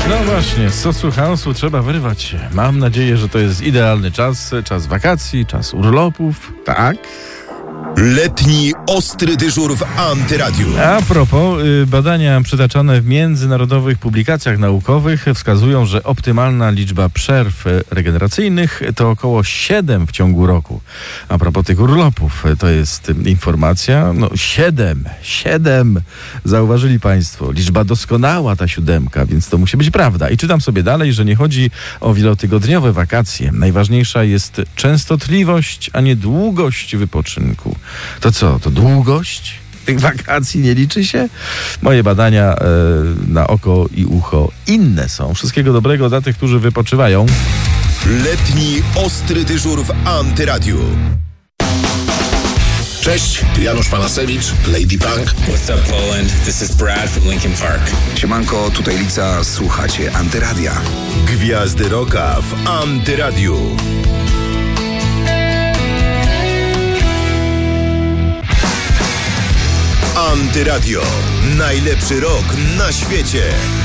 No właśnie, z sosu chaosu trzeba wyrwać się. Mam nadzieję, że to jest idealny czas wakacji, czas urlopów, tak? Letni ostry dyżur w Antyradiu. A propos, badania przytaczane w międzynarodowych publikacjach naukowych wskazują, że optymalna liczba przerw regeneracyjnych to około 7 w ciągu roku. A propos tych urlopów, to jest informacja, 7. Zauważyli Państwo, liczba doskonała ta 7, więc to musi być prawda. I czytam sobie dalej, że nie chodzi o wielotygodniowe wakacje. Najważniejsza jest częstotliwość, a nie długość wypoczynku. To co, to długość tych wakacji nie liczy się? Moje badania na oko i ucho inne są. Wszystkiego dobrego dla tych, którzy wypoczywają. Letni ostry dyżur w Antyradiu. Cześć, tu Janusz Panasewicz, Lady Punk. What's up, Poland? This is Brad from Linkin Park. Siemanko, tutaj Lica, słuchacie Antyradia. Gwiazdy rocka w Antyradiu. Antyradio. Najlepszy rok na świecie.